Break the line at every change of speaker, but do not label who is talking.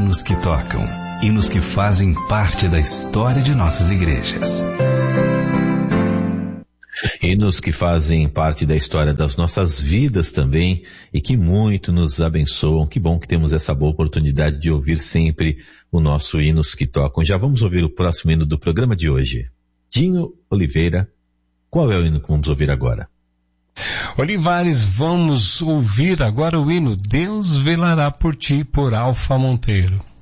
hinos que tocam, hinos que fazem parte da história de nossas igrejas.
Hinos que fazem parte da história das nossas vidas também e que muito nos abençoam. Que bom que temos essa boa oportunidade de ouvir sempre o nosso Hinos que Tocam. Já vamos ouvir o próximo hino do programa de hoje. Dinho Oliveira, qual é o hino que vamos ouvir agora?
Olivares, vamos ouvir agora o hino Deus Velará por Ti, por Alfa Monteiro.